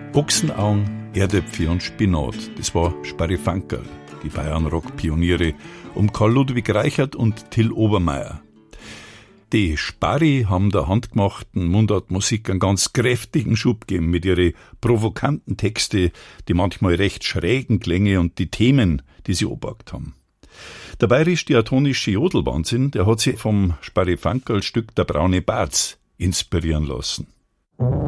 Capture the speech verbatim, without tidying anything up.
Ochsenaugen, Erdäpfel und Spinat, das war Sparrifankerl, die Bayern-Rock-Pioniere um Karl Ludwig Reichert und Till Obermeier. Die Sparri haben der handgemachten Mundartmusik einen ganz kräftigen Schub gegeben mit ihren provokanten Texte, die manchmal recht schrägen Klänge und die Themen, die sie obagt haben. Der bayerisch-diatonische Jodelwahnsinn, der hat sich vom Sparrifankerl-Stück Der braune Barz inspirieren lassen.